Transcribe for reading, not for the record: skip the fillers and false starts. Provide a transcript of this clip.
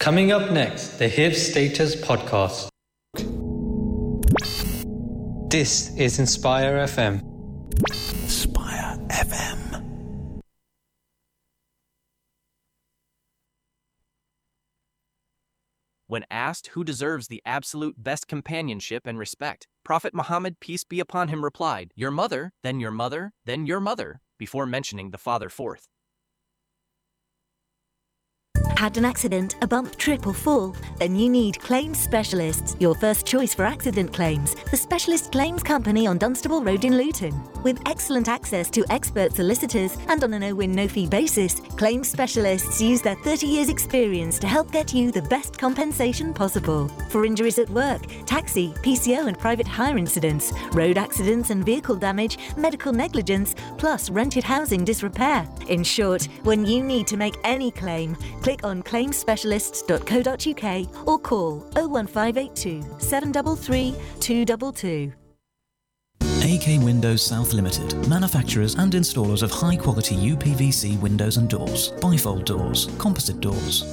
Coming up next, the HIV Status Podcast. This is Inspire FM. Inspire FM. When asked who deserves the absolute best companionship and respect, Prophet Muhammad, peace be upon him, replied, "Your mother, then your mother, then your mother," before mentioning the father fourth. Had an accident, a bump, trip or fall? Then you need Claims Specialists, your first choice for accident claims. The specialist claims company on Dunstable Road in Luton. With excellent access to expert solicitors and on a no-win, no-fee basis, Claims Specialists use their 30 years experience to help get you the best compensation possible. For injuries at work, taxi, PCO and private hire incidents, road accidents and vehicle damage, medical negligence, plus rented housing disrepair. In short, when you need to make any claim, click on claimspecialists.co.uk or call 01582 733 222. AK Windows South Limited, manufacturers and installers of high-quality UPVC windows and doors, bifold doors, composite doors,